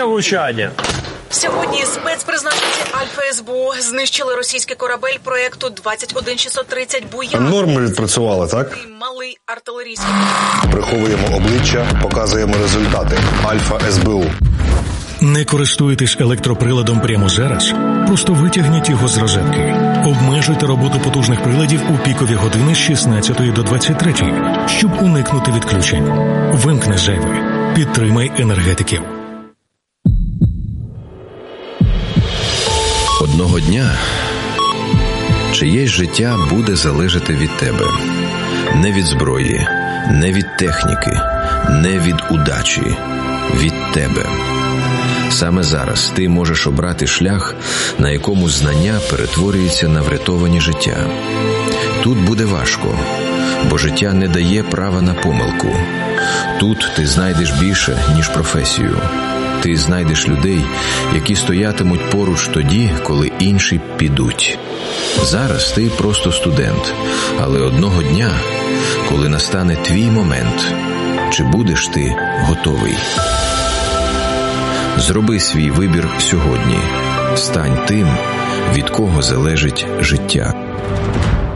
Є влучання. Сьогодні спецпризначенці Альфа СБУ знищили російський корабель проєкту 21630 «Буян». Норми відпрацювали, так? Малий артилерійський. Приховуємо обличчя, показуємо результати. Альфа СБУ. Не користуєтесь електроприладом прямо зараз? Просто витягніть його з розетки. Обмежуйте роботу потужних приладів у пікові години з 16 до 23, щоб уникнути відключень. Вимкни зайве. Підтримай енергетиків. Одного дня чиєсь життя буде залежати від тебе. Не від зброї, не від техніки, не від удачі. Від тебе. Саме зараз ти можеш обрати шлях, на якому знання перетворюється на врятовані життя. Тут буде важко, бо життя не дає права на помилку. Тут ти знайдеш більше, ніж професію. Ти знайдеш людей, які стоятимуть поруч тоді, коли інші підуть. Зараз ти просто студент, але одного дня, коли настане твій момент, чи будеш ти готовий? Зроби свій вибір сьогодні. Стань тим, від кого залежить життя.